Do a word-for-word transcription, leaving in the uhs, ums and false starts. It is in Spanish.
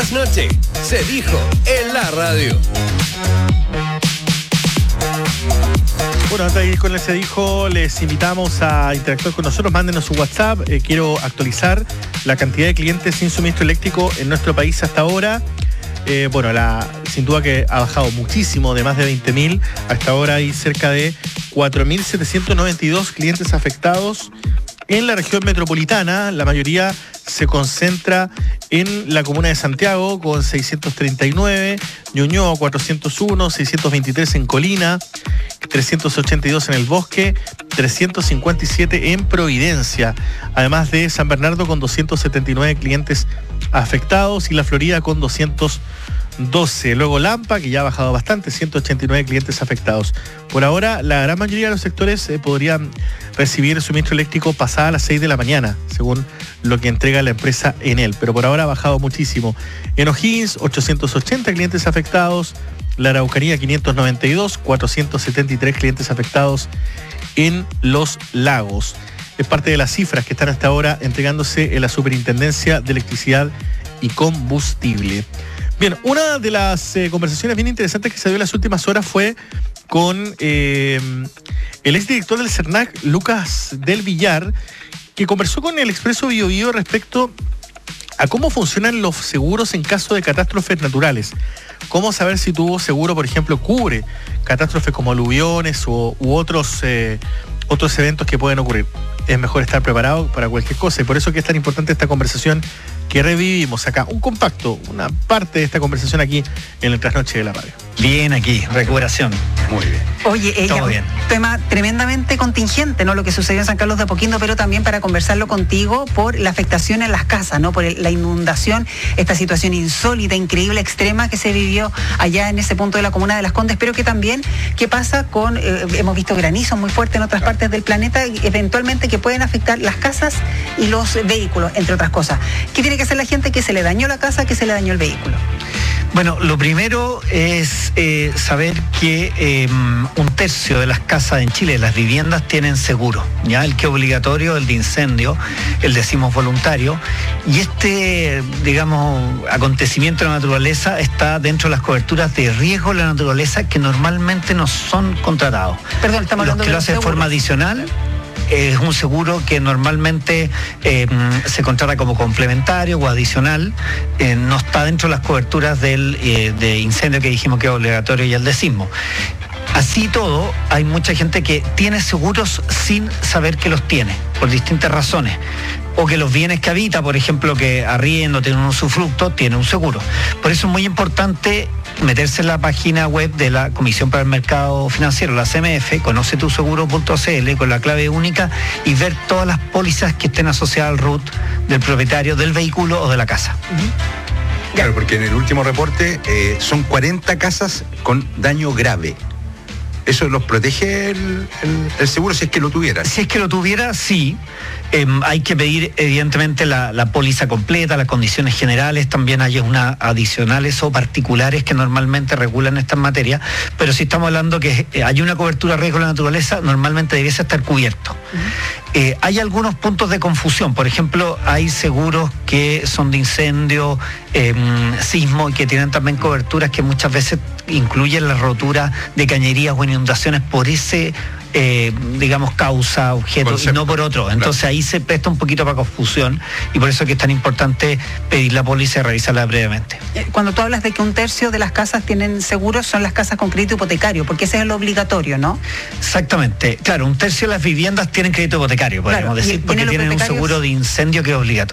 trasnoche se dijo en la radio. Bueno, antes de ir con el Se Dijo, les invitamos a interactuar con nosotros. Mándenos su WhatsApp. Eh, quiero actualizar la cantidad de clientes sin suministro eléctrico en nuestro país hasta ahora. Eh, bueno, la, sin duda que ha bajado muchísimo, de más de veinte mil. Hasta ahora hay cerca de cuatro mil setecientos noventa y dos clientes afectados en la región metropolitana. La mayoría se concentra en la comuna de Santiago con seiscientos treinta y nueve, Ñuñoa cuatrocientos uno, seiscientos veintitrés en Colina, trescientos ochenta y dos en El Bosque, trescientos cincuenta y siete en Providencia, además de San Bernardo con doscientos setenta y nueve clientes afectados y La Florida con doscientos doce. Luego Lampa, que ya ha bajado bastante, ciento ochenta y nueve clientes afectados. Por ahora, la gran mayoría de los sectores eh, podrían recibir suministro eléctrico pasada las seis de la mañana, según lo que entrega la empresa Enel. Pero por ahora ha bajado muchísimo. En O'Higgins, ochocientos ochenta clientes afectados. La Araucanía, quinientos noventa y dos, cuatrocientos setenta y tres clientes afectados en Los Lagos. Es parte de las cifras que están hasta ahora entregándose en la Superintendencia de Electricidad y Combustible. Bien, una de las eh, conversaciones bien interesantes que se dio en las últimas horas fue con eh, el exdirector del CERNAC, Lucas del Villar, que conversó con el Expreso Bio Bio respecto a cómo funcionan los seguros en caso de catástrofes naturales. Cómo saber si tu seguro, por ejemplo, cubre catástrofes como aluviones o, u otros, eh, otros eventos que pueden ocurrir. Es mejor estar preparado para cualquier cosa y por eso que es tan importante esta conversación que revivimos acá. Un compacto, una parte de esta conversación aquí en el Trasnoche de la Radio. Bien aquí, recuperación. Muy bien. Oye, ella, Todo bien. Un tema tremendamente contingente, ¿no? Lo que sucedió en San Carlos de Apoquindo, pero también para conversarlo contigo por la afectación en las casas, ¿no? Por el, la inundación, esta situación insólita, increíble, extrema que se vivió allá en ese punto de la comuna de Las Condes, pero que también, ¿qué pasa con, eh, hemos visto granizos muy fuertes en otras partes del planeta, eventualmente que pueden afectar las casas y los vehículos, entre otras cosas? ¿Qué tiene que hacer la gente que se le dañó la casa, que se le dañó el vehículo? Bueno, lo primero es eh, saber que eh, un tercio de las casas en Chile, las viviendas, tienen seguro, ¿ya? El que es obligatorio, el de incendio, el decimos voluntario, y este, digamos, acontecimiento de la naturaleza está dentro de las coberturas de riesgo de la naturaleza que normalmente no son contratados. Perdón, estamos Los hablando que de lo hacen de seguros. forma adicional. Es un seguro que normalmente eh, se contrata como complementario o adicional, eh, no está dentro de las coberturas del, eh, de incendio que dijimos que es obligatorio y el de sismo. Así todo, hay mucha gente que tiene seguros sin saber que los tiene, por distintas razones. O que los bienes que habita, por ejemplo, que arriendo, tienen un usufructo, tiene un seguro. Por eso es muy importante meterse en la página web de la Comisión para el Mercado Financiero, la C M F, conoce tu seguro punto c l, con la clave única, y ver todas las pólizas que estén asociadas al R U T del propietario del vehículo o de la casa. Uh-huh. Claro, porque en el último reporte eh, son cuarenta casas con daño grave. ¿Eso los protege el, el, el seguro si es que lo tuviera? Si es que lo tuviera, sí. Eh, hay que pedir, evidentemente, la, la póliza completa, las condiciones generales. También hay unas adicionales o particulares que normalmente regulan estas materias. Pero si estamos hablando que hay una cobertura de riesgo de la naturaleza, normalmente debiese estar cubierto. Uh-huh. Eh, hay algunos puntos de confusión. Por ejemplo, hay seguros que son de incendio, eh, sismo, y que tienen también coberturas que muchas veces incluyen la rotura de cañerías o inundaciones por ese, eh, digamos, causa, objeto, concepto, y no por otro. Entonces claro, ahí se presta un poquito para confusión y por eso es que es tan importante pedir la póliza y revisarla previamente. Cuando tú hablas de que un tercio de las casas tienen seguros, son las casas con crédito hipotecario, porque ese es el obligatorio, ¿no? Exactamente. Claro, un tercio de las viviendas tienen crédito hipotecario, podríamos claro, decir, porque tienen un seguro de incendio que es obligatorio.